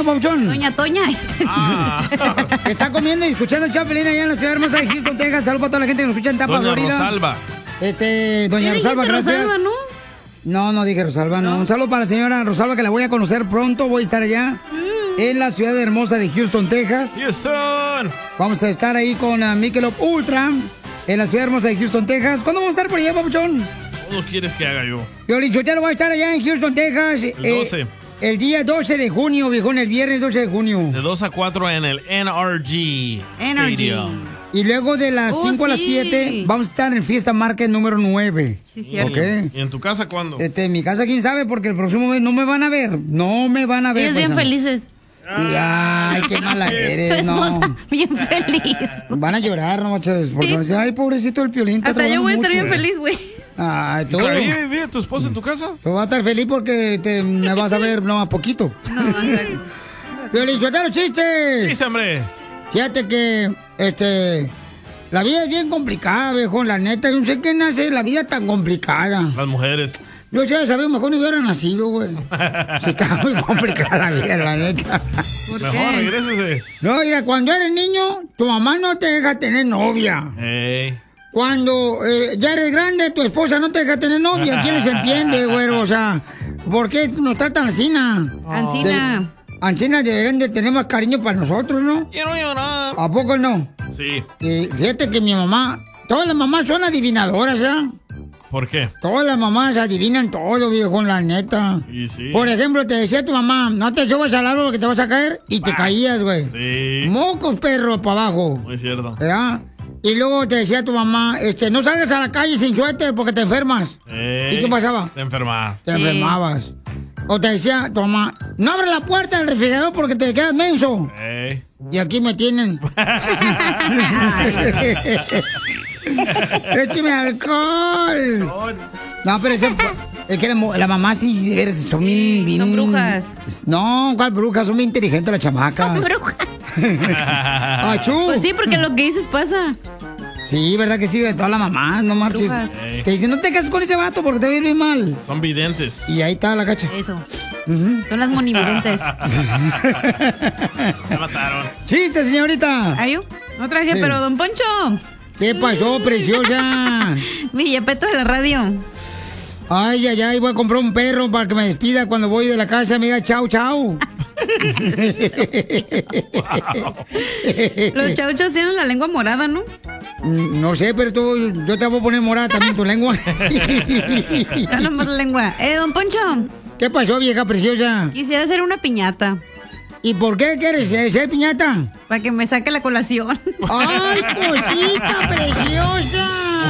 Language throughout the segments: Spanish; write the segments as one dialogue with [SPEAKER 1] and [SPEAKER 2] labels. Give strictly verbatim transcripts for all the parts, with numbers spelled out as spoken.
[SPEAKER 1] Pauchón?
[SPEAKER 2] Doña Toña.
[SPEAKER 1] Ah. Está comiendo y escuchando el Chapelín allá en la ciudad hermosa de Houston, Texas. Saludos para toda la gente que nos escucha en Tampa,
[SPEAKER 3] Doña
[SPEAKER 1] Florida.
[SPEAKER 3] Rosalba.
[SPEAKER 1] Este, doña
[SPEAKER 2] ¿Qué
[SPEAKER 1] Rosalba,
[SPEAKER 2] dijiste,
[SPEAKER 1] gracias.
[SPEAKER 2] Rosalba,
[SPEAKER 1] no? No, no dije Rosalba, no. Un saludo para la señora Rosalba, que la voy a conocer pronto. Voy a estar allá en la ciudad hermosa de Houston, Texas.
[SPEAKER 3] Houston.
[SPEAKER 1] Vamos a estar ahí con uh, Michelob Ultra en la ciudad hermosa de Houston, Texas. ¿Cuándo vamos a estar por allá, papuchón?
[SPEAKER 3] ¿Cómo quieres que haga yo?
[SPEAKER 1] Piolín Sotelo va a estar allá en Houston, Texas.
[SPEAKER 3] El doce.
[SPEAKER 1] Eh, el día doce de junio, viejón, el viernes doce de junio.
[SPEAKER 3] De dos a cuatro en el N R G
[SPEAKER 2] N R G.
[SPEAKER 3] Stadium.
[SPEAKER 1] Y luego de las
[SPEAKER 2] Oh,
[SPEAKER 1] cinco a las
[SPEAKER 2] sí.
[SPEAKER 1] siete vamos a estar en Fiesta Market número nueve.
[SPEAKER 2] Sí, cierto.
[SPEAKER 1] Ok.
[SPEAKER 3] ¿Y en tu casa cuándo?
[SPEAKER 1] Este, en mi casa, quién sabe, porque el próximo mes no me van a ver. No me van a ver.
[SPEAKER 2] Ellos bien
[SPEAKER 1] paisanos.
[SPEAKER 2] felices.
[SPEAKER 1] Y, ay, qué mala
[SPEAKER 2] Tu
[SPEAKER 1] eres,
[SPEAKER 2] esposa
[SPEAKER 1] no.
[SPEAKER 2] bien feliz.
[SPEAKER 1] Van a llorar, no, muchachos, porque van a decir, ay, pobrecito el Piolín. está
[SPEAKER 2] Hasta yo voy a estar
[SPEAKER 1] trabajando
[SPEAKER 2] bien
[SPEAKER 1] mucho".
[SPEAKER 2] feliz, güey.
[SPEAKER 1] Ay, tú.
[SPEAKER 3] ¿Vive, vive tu esposa en tu casa?
[SPEAKER 1] Tú vas a estar feliz porque te, me vas a ver no más poquito.
[SPEAKER 2] No, exacto.
[SPEAKER 1] Piolín, suéltalo, chistes.
[SPEAKER 3] Sí, hombre.
[SPEAKER 1] Fíjate que, este, la vida es bien complicada, viejo, la neta. Yo no sé qué nace la vida tan complicada.
[SPEAKER 3] Las mujeres.
[SPEAKER 1] Yo ya sabía, mejor no hubiera nacido, güey. Si está muy complicada la vida, la neta.
[SPEAKER 3] Mejor regrésese.
[SPEAKER 1] No, mira, cuando eres niño, tu mamá no te deja tener novia.
[SPEAKER 3] Hey.
[SPEAKER 1] Cuando eh, ya eres grande, tu esposa no te deja tener novia. ¿Quién les entiende, güey? O sea, ¿por qué nos tratan así, na?
[SPEAKER 2] Ancina.
[SPEAKER 1] Ancina deberían de tener más cariño para nosotros, ¿no?
[SPEAKER 3] Quiero llorar.
[SPEAKER 1] ¿A poco no?
[SPEAKER 3] Sí.
[SPEAKER 1] Y fíjate que mi mamá, todas las mamás son adivinadoras, ¿ya?
[SPEAKER 3] ¿Por qué?
[SPEAKER 1] Todas las mamás adivinan todo, viejo, la neta.
[SPEAKER 3] Y sí.
[SPEAKER 1] Por ejemplo, te decía tu mamá, no te subas al árbol que te vas a caer y te caías, güey.
[SPEAKER 3] Sí.
[SPEAKER 1] Mocos, perro, para abajo.
[SPEAKER 3] Muy cierto.
[SPEAKER 1] ¿Ya? Y luego te decía tu mamá, este, no salgas a la calle sin suéter porque te enfermas.
[SPEAKER 3] Ey.
[SPEAKER 1] ¿Y qué pasaba?
[SPEAKER 3] Te enfermas.
[SPEAKER 1] Te
[SPEAKER 2] Sí.
[SPEAKER 1] enfermabas. O te decía tu mamá, no abres la puerta del refrigerador porque te quedas menso.
[SPEAKER 3] Ey.
[SPEAKER 1] Y aquí me tienen. ¡Écheme alcohol! No, pero eso, es que la, mu- la mamá sí, de veras, son bien, bien...
[SPEAKER 2] son brujas.
[SPEAKER 1] No, ¿cuál brujas? Son bien inteligentes las chamacas.
[SPEAKER 2] Son brujas.
[SPEAKER 1] ¡Achú!
[SPEAKER 2] Pues sí, porque lo que dices pasa.
[SPEAKER 1] Sí, ¿verdad que sí? De todas las mamás, no marches.
[SPEAKER 2] Brujas.
[SPEAKER 3] Ey.
[SPEAKER 1] Te dicen, no te cases con ese vato porque te va a ir bien mal.
[SPEAKER 3] Son videntes.
[SPEAKER 1] Y ahí está la cacha.
[SPEAKER 2] Eso. Son las monividentes.
[SPEAKER 3] Me mataron.
[SPEAKER 1] ¡Chiste, señorita!
[SPEAKER 2] ¿Ayu? No traje,
[SPEAKER 1] Sí.
[SPEAKER 2] pero don Poncho.
[SPEAKER 1] ¿Qué pasó, preciosa?
[SPEAKER 2] Mi yepeto de la radio.
[SPEAKER 1] Ay, ay, ay, voy a comprar un perro para que me despida cuando voy de la casa, amiga. Chau, chau.
[SPEAKER 2] Los chauchos tienen la lengua morada, ¿no?
[SPEAKER 1] Mm, No sé, pero tú, yo te voy a poner morada también tu lengua.
[SPEAKER 2] Ya nomás la lengua. Eh, don Poncho,
[SPEAKER 1] ¿Qué pasó, vieja preciosa?
[SPEAKER 2] quisiera hacer una piñata
[SPEAKER 1] ¿Y por qué quieres eh, ser piñata?
[SPEAKER 2] para que me saque la colación.
[SPEAKER 1] ¡Ay, cosita preciosa!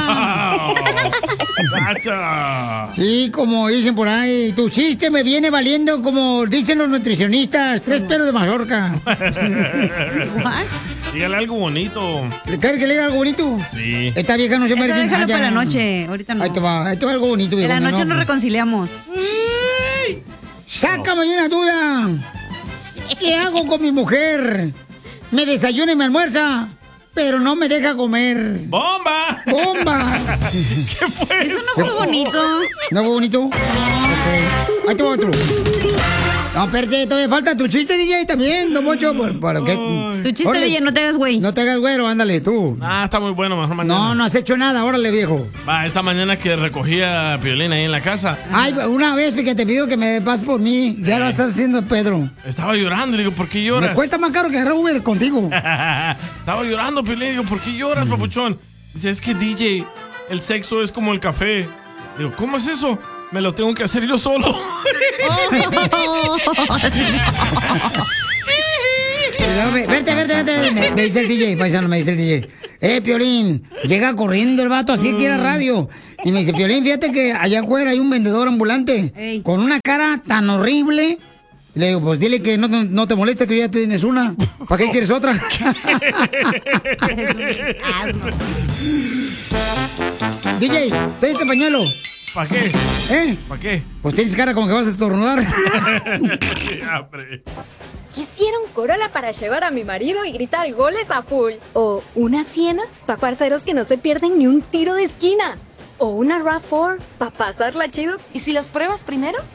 [SPEAKER 3] ¡Cacha!
[SPEAKER 1] Sí, como dicen por ahí, tu chiste me viene valiendo como dicen los nutricionistas, tres pelos de mazorca.
[SPEAKER 2] What?
[SPEAKER 3] Dígale algo bonito.
[SPEAKER 1] ¿Quieres que le diga algo bonito?
[SPEAKER 3] Sí.
[SPEAKER 1] Esta vieja no se
[SPEAKER 2] Eso
[SPEAKER 1] merece
[SPEAKER 2] déjalo
[SPEAKER 1] nada.
[SPEAKER 2] para la noche. Ahorita no.
[SPEAKER 1] Ahí te va, ahí te va algo bonito,
[SPEAKER 2] En
[SPEAKER 1] vieja.
[SPEAKER 2] la noche nos reconciliamos.
[SPEAKER 1] Sácame de una duda. ¿Qué hago con mi mujer? Me desayuna y me almuerza, pero no me deja comer.
[SPEAKER 3] ¡Bomba!
[SPEAKER 1] ¡Bomba!
[SPEAKER 3] ¿Qué fue
[SPEAKER 2] Eso
[SPEAKER 3] eso?
[SPEAKER 2] no fue bonito.
[SPEAKER 1] ¿No fue bonito? Ok. Ahí te va otro. No, espérate, todavía falta tu chiste, D J, también, don Mocho. ¿Por, por qué?
[SPEAKER 2] Tu chiste
[SPEAKER 1] Órale.
[SPEAKER 2] de ella, no te hagas güey.
[SPEAKER 1] No te hagas güero, ándale, tú.
[SPEAKER 3] Ah, está muy bueno, mejor mañana.
[SPEAKER 1] No, no has hecho nada, órale, viejo.
[SPEAKER 3] Va, esta mañana que recogía a Piolín ahí en la casa,
[SPEAKER 1] Ay, una vez que te pido que me pases por mí, ya lo estás haciendo, Pedro.
[SPEAKER 3] estaba llorando. Le digo, ¿por qué lloras?
[SPEAKER 1] Me cuesta más caro que agarrar Uber contigo.
[SPEAKER 3] Estaba llorando, Piolín. Le digo, ¿por qué lloras, papuchón? Dice, es que D J, el sexo es como el café. Digo, ¿cómo es eso? Me lo tengo que hacer yo solo.
[SPEAKER 1] Pero, ve- Verte, verte, verte. Me, me dice el D J, paisano, me dice el D J. Eh, Piolín, llega corriendo el vato así que era radio. Y me dice, Piolín, fíjate que allá afuera hay un vendedor ambulante
[SPEAKER 2] Ey.
[SPEAKER 1] con una cara tan horrible. Le digo, pues dile que no, te- no te moleste que ya tienes una. ¿Para qué quieres otra? D J, ¿te este pañuelo?
[SPEAKER 3] ¿Para qué?
[SPEAKER 1] ¿Eh?
[SPEAKER 3] ¿Para qué?
[SPEAKER 1] Pues tienes cara como que vas a estornudar.
[SPEAKER 3] Hambre.
[SPEAKER 4] Quisiera un Corolla para llevar a mi marido y gritar goles a full. O una Siena para parceros que no se pierden ni un tiro de esquina. O una RAV cuatro para pasarla chido.
[SPEAKER 5] ¿Y si los pruebas primero?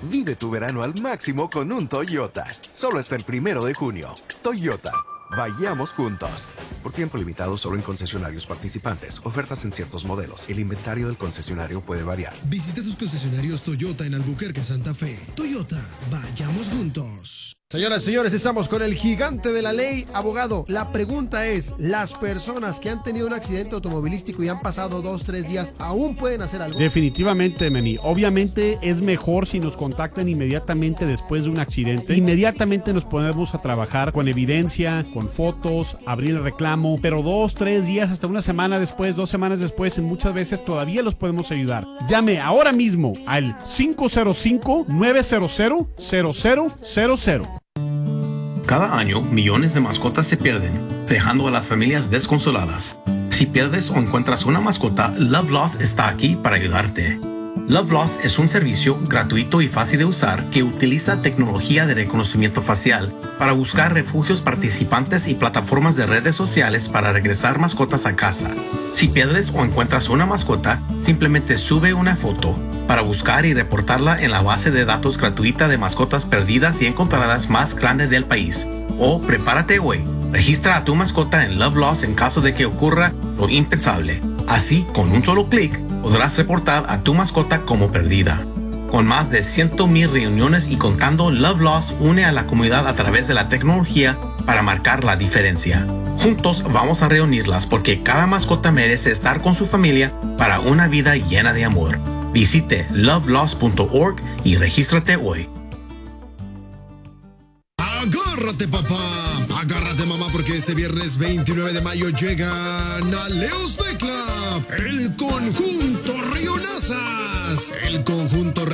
[SPEAKER 5] Vive tu verano al máximo con un Toyota. Solo hasta el primero de junio. Toyota. Vayamos juntos. Por tiempo limitado solo en concesionarios participantes. Ofertas en ciertos modelos. El inventario del concesionario puede variar.
[SPEAKER 6] Visita tus concesionarios Toyota en Albuquerque, Santa Fe. Toyota, vayamos juntos.
[SPEAKER 7] Señoras y señores, estamos con el gigante de la ley, abogado. La pregunta es, ¿las personas que han tenido un accidente automovilístico y han pasado dos, tres días, aún pueden hacer algo?
[SPEAKER 8] Definitivamente, Manny. Obviamente es mejor si nos contactan inmediatamente después de un accidente. Inmediatamente nos ponemos a trabajar con evidencia, con fotos, abrir el reclamo, pero dos, tres días, hasta una semana después, dos semanas después, en muchas veces todavía los podemos ayudar. Llame ahora mismo al cinco cero cinco, nueve cero cero, cero cero cero cero.
[SPEAKER 9] Cada año, millones de mascotas se pierden, dejando a las familias desconsoladas. Si pierdes o encuentras una mascota, Love Lost está aquí para ayudarte. Love Lost es un servicio gratuito y fácil de usar que utiliza tecnología de reconocimiento facial para buscar refugios participantes y plataformas de redes sociales para regresar mascotas a casa. Si pierdes o encuentras una mascota, simplemente sube una foto para buscar y reportarla en la base de datos gratuita de mascotas perdidas y encontradas más grande del país. O prepárate hoy. Registra a tu mascota en Love Lost en caso de que ocurra lo impensable. Así, con un solo clic, podrás reportar a tu mascota como perdida. Con más de cien mil reuniones y contando, Love Lost une a la comunidad a través de la tecnología para marcar la diferencia. Juntos vamos a reunirlas porque cada mascota merece estar con su familia para una vida llena de amor. Visite love lost punto org y regístrate hoy.
[SPEAKER 6] Agárrate, papá. Agárrate, mamá, porque este viernes veintinueve de mayo llegan a Leos de Club, el conjunto Rionazas. El conjunto